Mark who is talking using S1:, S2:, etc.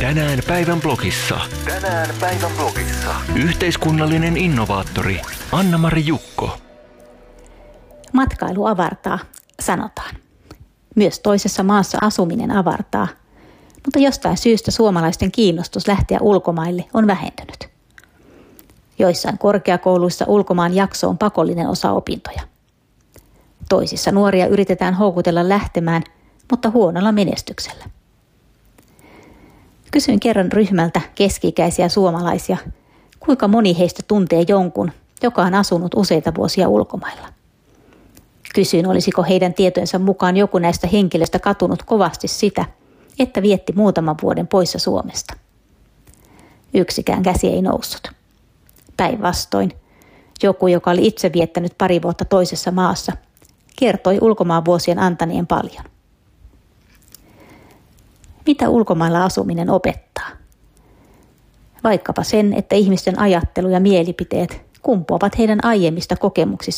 S1: Tänään päivän blogissa. Yhteiskunnallinen innovaattori Anna-Mari Jukko.
S2: Matkailu avartaa, sanotaan. Myös toisessa maassa asuminen avartaa, mutta jostain syystä suomalaisten kiinnostus lähteä ulkomaille on vähentynyt. Joissain korkeakouluissa ulkomaan jakso on pakollinen osa opintoja. Toisissa nuoria yritetään houkutella lähtemään, mutta huonolla menestyksellä. Kysyin kerran ryhmältä keski-ikäisiä suomalaisia, kuinka moni heistä tuntee jonkun, joka on asunut useita vuosia ulkomailla. Kysyin, olisiko heidän tietojensa mukaan joku näistä henkilöistä katunut kovasti sitä, että vietti muutaman vuoden poissa Suomesta. Yksikään käsi ei noussut. Päinvastoin, joku, joka oli itse viettänyt pari vuotta toisessa maassa, kertoi ulkomaan vuosien antaneen paljon. Mitä ulkomailla asuminen opettaa? Vaikkapa sen, että ihmisten ajattelu ja mielipiteet kumpuavat heidän aiemmista kokemuksistaan